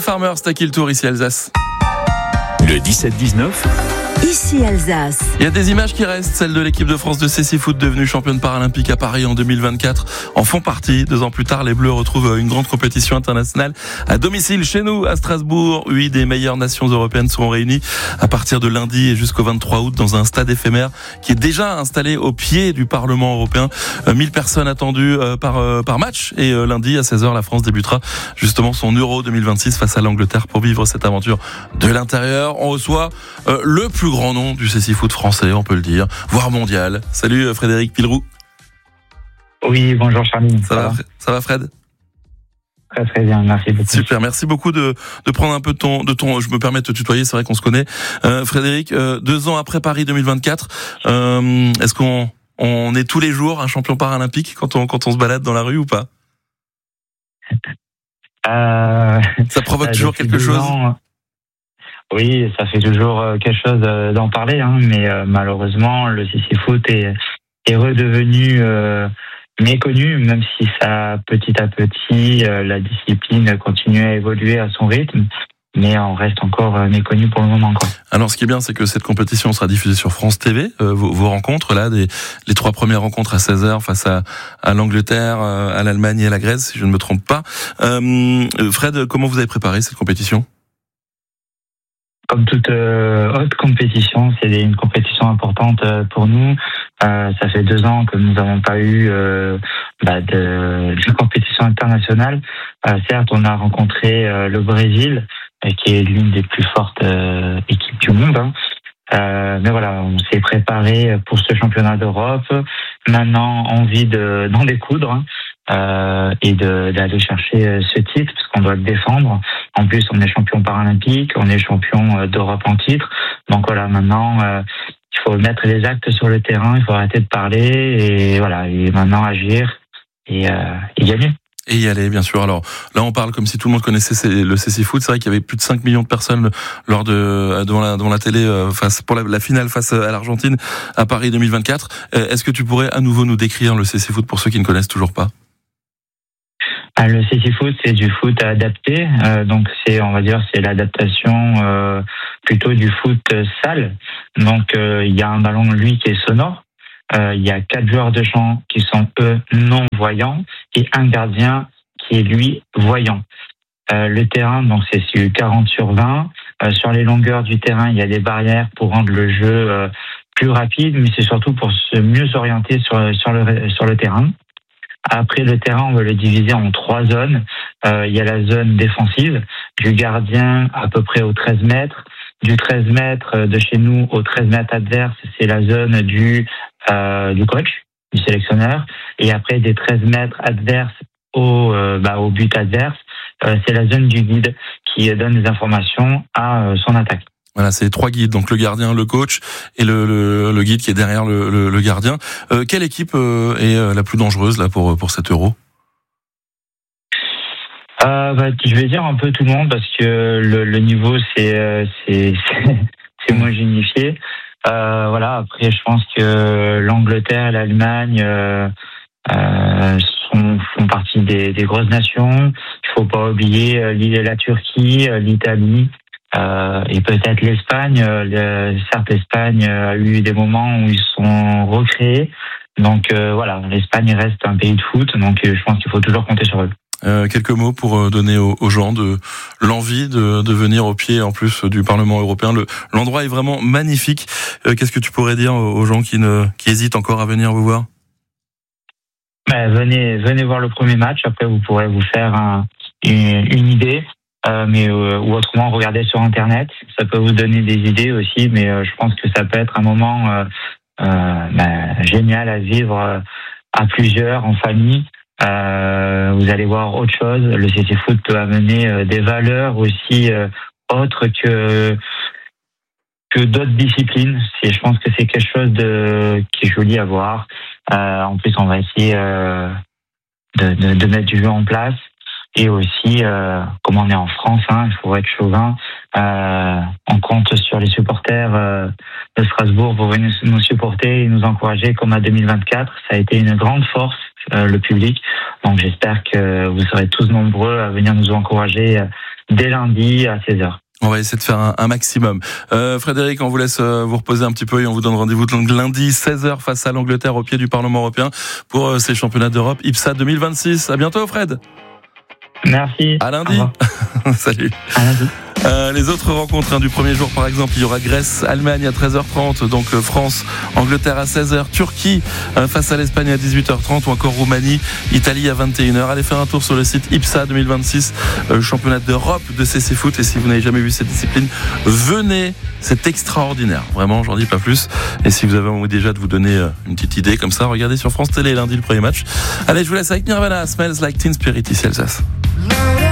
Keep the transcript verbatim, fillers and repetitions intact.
Farmer, c'est à qui le tour ici Alsace? Le dix-sept dix-neuf. Ici Alsace. Il y a des images qui restent, celles de l'équipe de France de cécifoot devenue championne paralympique à Paris en deux mille vingt-quatre. En font partie. Deux ans plus tard, les Bleus retrouvent une grande compétition internationale à domicile chez nous, à Strasbourg. Huit des meilleures nations européennes seront réunies à partir de lundi et jusqu'au vingt-trois août dans un stade éphémère qui est déjà installé au pied du Parlement européen. mille personnes attendues par, par match. Et lundi à seize heures, la France débutera justement son Euro deux mille vingt-six face à l'Angleterre pour vivre cette aventure de l'intérieur. On reçoit euh, le plus grand nom du cécifoot français, on peut le dire, voire mondial. Salut Frédéric Pilroux. Oui, bonjour Charline. Ça, ça va, va ça va Fred? Très très bien, merci beaucoup. Super, merci beaucoup de, de prendre un peu de ton, de ton, je me permets de te tutoyer, c'est vrai qu'on se connaît. Euh, Frédéric, euh, deux ans après Paris deux mille vingt-quatre, euh, est-ce qu'on on est tous les jours un champion paralympique quand on, quand on se balade dans la rue ou pas? euh, Ça provoque toujours quelque chose ans, Oui, ça fait toujours quelque chose d'en parler, hein, mais euh, malheureusement, le cécifoot est, est redevenu euh, méconnu, même si ça, petit à petit, euh, la discipline continue à évoluer à son rythme, mais on reste encore euh, méconnu pour le moment. Quoi. Alors, ce qui est bien, c'est que cette compétition sera diffusée sur France T V. Euh, vos, vos rencontres, là, des, les trois premières rencontres à seize heures face à, à l'Angleterre, à l'Allemagne et à la Grèce, si je ne me trompe pas. Euh, Fred, comment vous avez préparé cette compétition ? Comme toute euh, haute compétition, c'est une compétition importante euh, pour nous. Euh, ça fait deux ans que nous n'avons pas eu euh, bah, de, de compétition internationale. Euh, certes, on a rencontré euh, le Brésil, euh, qui est l'une des plus fortes euh, équipes du monde. Hein. Euh, mais voilà, on s'est préparé pour ce championnat d'Europe. Maintenant, envie de, d'en découdre. Hein. Euh, et de, d'aller chercher ce titre parce qu'on doit le défendre. En plus, on est champion paralympique, on est champion d'Europe en titre. Donc voilà, maintenant, euh, il faut mettre les actes sur le terrain, il faut arrêter de parler et voilà, et maintenant agir et, euh, et gagner. Et y aller, bien sûr. Alors là, on parle comme si tout le monde connaissait le cécifoot. C'est vrai qu'il y avait plus de cinq millions de personnes lors de devant la devant la télé face pour la, la finale face à l'Argentine à Paris deux mille vingt-quatre. Est-ce que tu pourrais à nouveau nous décrire le cécifoot pour ceux qui ne connaissent toujours pas? Ah, le cécifoot, c'est du foot adapté, euh, donc c'est, on va dire, c'est l'adaptation euh, plutôt du foot sale. Donc euh, il y a un ballon, lui, qui est sonore. Euh, il y a quatre joueurs de champ qui sont eux non voyants et un gardien qui est lui voyant. Euh, le terrain, donc c'est sur quarante sur vingt. Euh, sur les longueurs du terrain, il y a des barrières pour rendre le jeu euh, plus rapide, mais c'est surtout pour se mieux s'orienter sur sur le sur le terrain. Après le terrain, on va le diviser en trois zones. Euh, il y a la zone défensive, du gardien à peu près au treize mètres. Du treize mètres de chez nous au treize mètres adverse, c'est la zone du, euh, du coach, du sélectionneur. Et après, des treize mètres adverses au, euh, bah, au but adverse, euh, c'est la zone du guide qui donne des informations à euh, son attaque. Voilà, c'est trois guides, donc le gardien, le coach et le, le, le guide qui est derrière le, le, le gardien. Euh, quelle équipe euh, est euh, la plus dangereuse là pour pour cet Euro? euh, bah, Je vais dire un peu tout le monde parce que le, le niveau c'est euh, c'est c'est, c'est homogénéifié. Euh, voilà. Après, je pense que l'Angleterre, et l'Allemagne euh, euh, sont, font partie des, des grosses nations. Il faut pas oublier euh, la Turquie, l'Italie. Euh, et peut-être l'Espagne. Euh, certes, l'Espagne a eu des moments où ils sont recréés. Donc euh, voilà, l'Espagne reste un pays de foot. Donc euh, je pense qu'il faut toujours compter sur eux. Euh, quelques mots pour donner aux, aux gens de l'envie de, de venir au pied en plus du Parlement européen. Le, l'endroit est vraiment magnifique. Euh, qu'est-ce que tu pourrais dire aux gens qui ne qui hésitent encore à venir vous voir? Ben, venez, venez voir le premier match. Après, vous pourrez vous faire un, une, une idée. Euh, mais euh, ou autrement regardez sur internet, ça peut vous donner des idées aussi, mais euh, je pense que ça peut être un moment euh, euh, bah, génial à vivre euh, à plusieurs, en famille. Euh, vous allez voir autre chose. Le cécifoot peut amener euh, des valeurs aussi euh, autres que que d'autres disciplines. C'est, je pense que c'est quelque chose de qui est joli à voir. Euh, en plus, on va essayer euh, de, de, de mettre du jeu en place. Et aussi, euh, comme on est en France, hein, il faut être chauvin, euh, on compte sur les supporters euh, de Strasbourg pour venir nous supporter et nous encourager comme à deux mille vingt-quatre. Ça a été une grande force, euh, le public. Donc j'espère que vous serez tous nombreux à venir nous encourager dès lundi à seize heures. On va essayer de faire un, un maximum. Euh, Frédéric, on vous laisse euh, vous reposer un petit peu et on vous donne rendez-vous lundi seize heures face à l'Angleterre au pied du Parlement européen pour euh, ces championnats d'Europe I P S A deux mille vingt-six. À bientôt, Fred. Merci. À lundi. Salut. À lundi. Euh, les autres rencontres hein, du premier jour, par exemple, il y aura Grèce-Allemagne à treize heures trente, donc euh, France-Angleterre à seize heures, Turquie euh, face à l'Espagne à dix-huit heures trente ou encore Roumanie-Italie à vingt et une heures. Allez faire un tour sur le site I P S A deux mille vingt-six, euh, championnat d'Europe de C C Foot. Et si vous n'avez jamais vu cette discipline, venez, c'est extraordinaire. Vraiment, j'en dis pas plus. Et si vous avez envie déjà de vous donner euh, une petite idée comme ça, regardez sur France Télé lundi le premier match. Allez, je vous laisse avec Nirvana, Smells Like Teen Spirit, ici Alsace.